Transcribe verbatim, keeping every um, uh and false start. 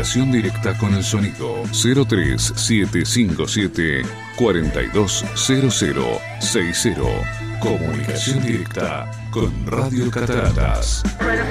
Comunicación directa con el sonido. Cero tres siete cinco siete cuatro dos cero cero seis cero. Comunicación directa con Radio Cataratas.